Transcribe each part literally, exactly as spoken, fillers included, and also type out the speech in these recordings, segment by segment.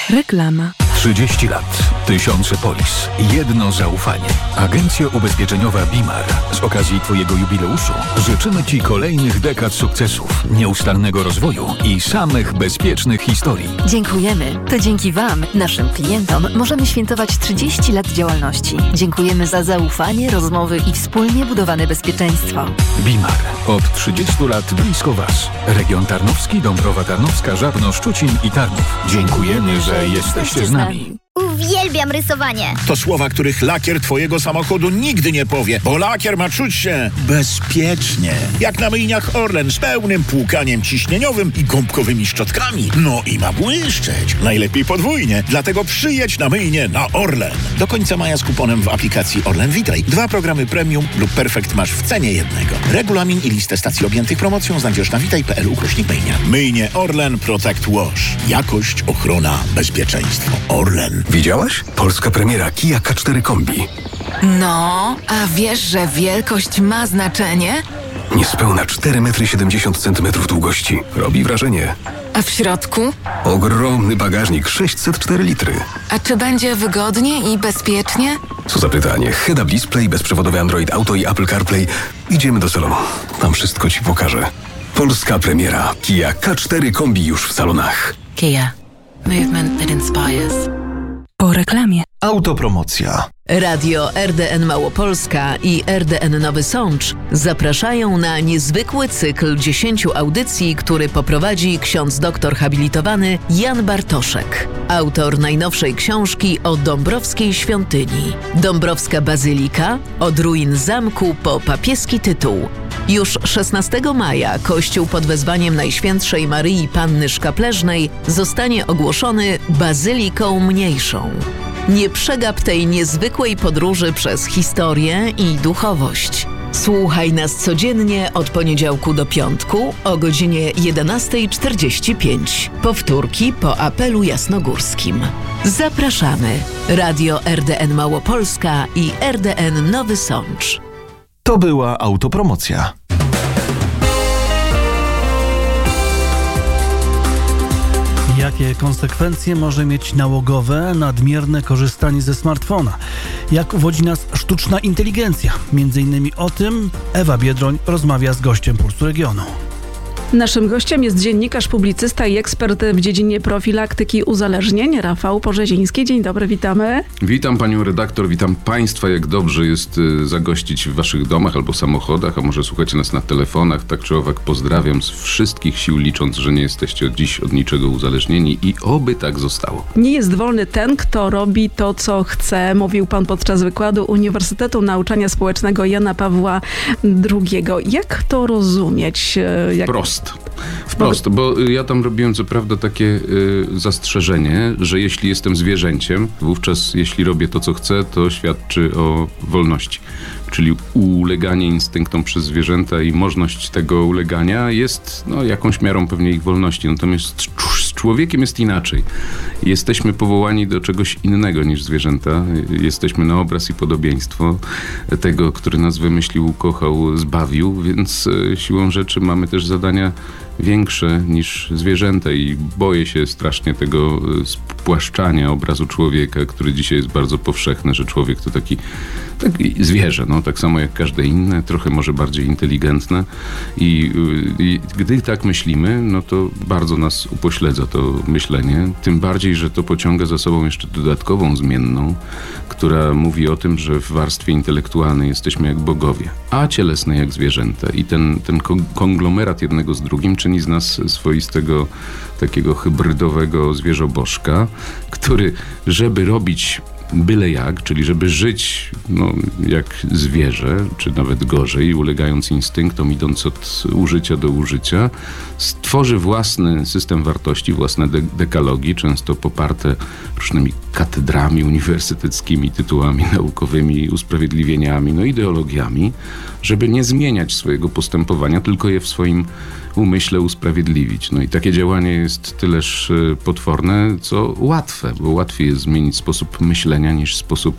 Reklama. trzydzieści lat, tysiące polis, jedno zaufanie. Agencja ubezpieczeniowa Bimar. Z okazji Twojego jubileuszu życzymy Ci kolejnych dekad sukcesów, nieustannego rozwoju i samych bezpiecznych historii. Dziękujemy. To dzięki Wam, naszym klientom, możemy świętować trzydzieści lat działalności. Dziękujemy za zaufanie, rozmowy i wspólnie budowane bezpieczeństwo. Bimar. Od trzydziestu lat blisko Was. Region Tarnowski, Dąbrowa Tarnowska, Żabno, Szczucin i Tarnów. Dziękujemy, że jesteście z nami. Uwielbiam rysowanie. To słowa, których lakier twojego samochodu nigdy nie powie, bo lakier ma czuć się bezpiecznie. Jak na myjniach Orlen z pełnym płukaniem ciśnieniowym i gąbkowymi szczotkami. No i ma błyszczeć. Najlepiej podwójnie. Dlatego przyjedź na myjnię na Orlen. Do końca maja z kuponem w aplikacji Orlen Witaj. Dwa programy premium lub perfekt masz w cenie jednego. Regulamin i listę stacji objętych promocją znajdziesz na witaj kropka p l ukośnik myjnia. Myjnie Orlen Protect Wash. Jakość, ochrona, bezpieczeństwo. Orlen. Widziałaś? Polska premiera Kia K cztery Kombi. No, a wiesz, że wielkość ma znaczenie? Niespełna cztery metry siedemdziesiąt centymetrów długości. Robi wrażenie. A w środku? Ogromny bagażnik, sześćset cztery litry. A czy będzie wygodnie i bezpiecznie? Co za pytanie. Head-up display, bezprzewodowy Android Auto i Apple CarPlay. Idziemy do salonu. Tam wszystko Ci pokażę. Polska premiera Kia K cztery Kombi już w salonach. Kia. Movement that inspires. Po reklamie. Autopromocja. Radio R D N Małopolska i R D N Nowy Sącz zapraszają na niezwykły cykl dziesięciu audycji, który poprowadzi ksiądz doktor habilitowany Jan Bartoszek, autor najnowszej książki o Dąbrowskiej Świątyni. Dąbrowska Bazylika, od ruin zamku po papieski tytuł. Już szesnastego maja Kościół pod wezwaniem Najświętszej Maryi Panny Szkapleżnej zostanie ogłoszony Bazyliką Mniejszą. Nie przegap tej niezwykłej podróży przez historię i duchowość. Słuchaj nas codziennie od poniedziałku do piątku o godzinie jedenasta czterdzieści pięć. Powtórki po apelu jasnogórskim. Zapraszamy. Radio R D N Małopolska i R D N Nowy Sącz. To była autopromocja. Jakie konsekwencje może mieć nałogowe, nadmierne korzystanie ze smartfona? Jak uwodzi nas sztuczna inteligencja? Między innymi o tym Ewa Biedroń rozmawia z gościem Pulsu Regionu. Naszym gościem jest dziennikarz, publicysta i ekspert w dziedzinie profilaktyki uzależnień, Rafał Porzeziński. Dzień dobry, witamy. Witam panią redaktor, witam państwa. Jak dobrze jest y, zagościć w waszych domach albo samochodach, a może słuchacie nas na telefonach. Tak czy owak pozdrawiam z wszystkich sił, licząc, że nie jesteście od dziś od niczego uzależnieni i oby tak zostało. Nie jest wolny ten, kto robi to, co chce, mówił pan podczas wykładu Uniwersytetu Nauczania Społecznego Jana Pawła drugiego. Jak to rozumieć? Jak... Prost. Wprost, bo ja tam robiłem co prawda takie y, zastrzeżenie, że jeśli jestem zwierzęciem, wówczas jeśli robię to, co chcę, to świadczy o wolności. Czyli uleganie instynktom przez zwierzęta i możliwość tego ulegania jest no, jakąś miarą pewnie ich wolności. Natomiast z człowiekiem jest inaczej. Jesteśmy powołani do czegoś innego niż zwierzęta. Jesteśmy na obraz i podobieństwo tego, który nas wymyślił, ukochał, zbawił, więc siłą rzeczy mamy też zadania większe niż zwierzęta i boję się strasznie tego spłaszczania obrazu człowieka, który dzisiaj jest bardzo powszechny, że człowiek to taki, taki zwierzę, no, tak samo jak każde inne, trochę może bardziej inteligentne i, i gdy tak myślimy, no to bardzo nas upośledza to myślenie, tym bardziej, że to pociąga za sobą jeszcze dodatkową zmienną, która mówi o tym, że w warstwie intelektualnej jesteśmy jak bogowie, a cielesnej jak zwierzęta i ten, ten konglomerat jednego z drugim czyni z nas swoistego takiego hybrydowego zwierzobożka, który, żeby robić byle jak, czyli żeby żyć no, jak zwierzę, czy nawet gorzej, ulegając instynktom, idąc od użycia do użycia, stworzy własny system wartości, własne de- dekalogi, często poparte różnymi katedrami uniwersyteckimi, tytułami naukowymi, usprawiedliwieniami, no ideologiami, żeby nie zmieniać swojego postępowania, tylko je w swoim umyśle usprawiedliwić. No i takie działanie jest tyleż potworne, co łatwe, bo łatwiej jest zmienić sposób myślenia niż sposób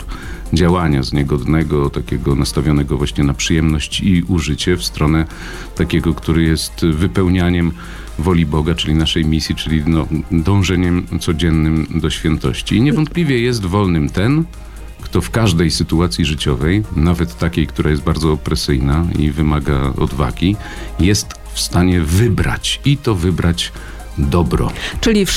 działania z niegodnego, takiego nastawionego właśnie na przyjemność i użycie w stronę takiego, który jest wypełnianiem woli Boga, czyli naszej misji, czyli no, dążeniem codziennym do świętości. I niewątpliwie jest wolnym ten, kto w każdej sytuacji życiowej, nawet takiej, która jest bardzo opresyjna i wymaga odwagi, jest w stanie wybrać i to wybrać dobro. Czyli